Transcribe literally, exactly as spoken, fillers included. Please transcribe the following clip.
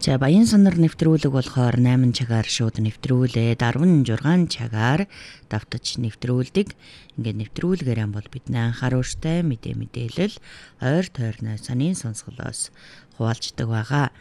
За баян санар нэвтрүүлэг болохоор найман цагаар шууд нэвтрүүлээд арван жургаан цагаар давтаж нэвтрүүлдэг. Ингээд нэвтрүүлгээрээ бол бидний анхаар өөртөө мэдээ мэдээлэл ойр тойрны санийн сонсголоос хуваалцдаг байгаа.